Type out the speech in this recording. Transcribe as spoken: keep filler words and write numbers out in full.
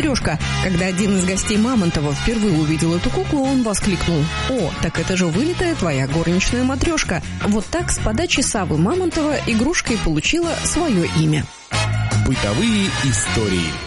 матрешка. Когда один из гостей Мамонтова впервые увидел эту куклу, он воскликнул: «О, так это же вылитая твоя горничная матрешка». Вот так с подачи Саввы Мамонтова игрушка и получила свое имя. Бытовые истории.